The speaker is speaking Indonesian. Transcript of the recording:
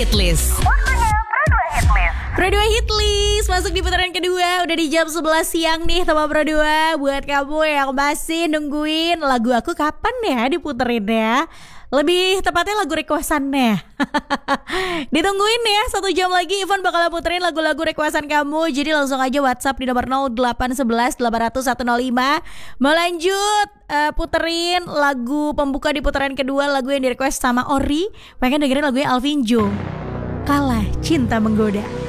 Hitlist. Pro 2 Hitlist masuk di putaran kedua. Udah di jam 11 siang nih teman Pro 2. Buat kamu yang masih nungguin lagu aku kapan ya diputerin ya, lebih tepatnya lagu requestannya. Ditungguin ya, 1 jam lagi Ivan bakal puterin lagu-lagu requestan kamu. Jadi langsung aja WhatsApp di nomor 0811 800 105. Mau lanjut puterin lagu pembuka di putaran kedua, lagu yang di request sama Ori. Pengen dengerin lagunya Alvin Jo, Kalah Cinta Menggoda.